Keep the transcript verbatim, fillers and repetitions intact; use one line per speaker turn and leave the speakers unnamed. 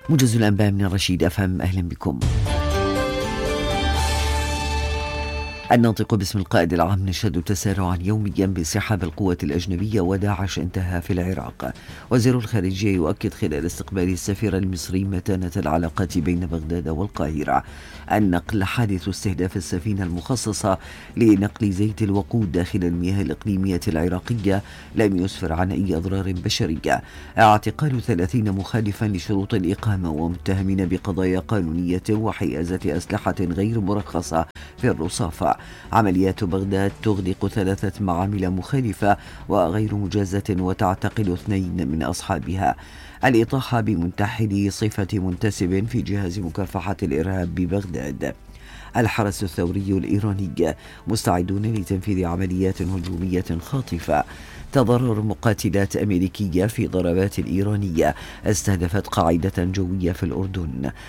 موجز الأنباء من الرشيد أف أم، أهلا بكم. الناطق باسم القائد العام نشهد تسارعا يوميا بانسحاب القوة الأجنبية وداعش انتهى في العراق. وزير الخارجية يؤكد خلال استقبال السفير المصري متانة العلاقات بين بغداد والقاهرة. النقل حادث استهداف السفينة المخصصة لنقل زيت الوقود داخل المياه الإقليمية العراقية لم يسفر عن أي أضرار بشرية. اعتقال ثلاثين مخالفا لشروط الإقامة ومتهمين بقضايا قانونية وحيازة أسلحة غير مرخصة في الرصافة. عمليات بغداد تغلق ثلاثة معامل مخالفة وغير مجازة وتعتقل اثنين من أصحابها. الإطاحة بمنتحلي صفة منتسب في جهاز مكافحة الإرهاب ببغداد. الحرس الثوري الإيراني مستعدون لتنفيذ عمليات هجومية خاطفة. تضرر مقاتلات أمريكية في ضربات إيرانية استهدفت قاعدة جوية في الأردن.